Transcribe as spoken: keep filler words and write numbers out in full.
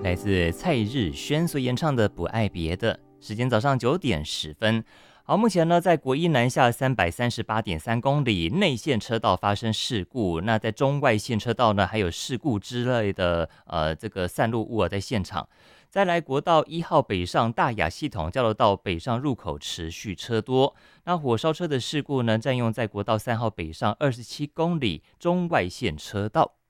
来自蔡日轩所演唱的《不爱别的》。时间早上九点十分。好，目前呢，在国一南下三百三十八点三公里内线车道发生事故，那在中外线车道呢，还有事故之类的呃这个散落物啊在现场。再来国道一号北上大雅系统交流道北上入口持续车多，那火烧车的事故呢，占用在国道三号北上二十七公里中外线车道。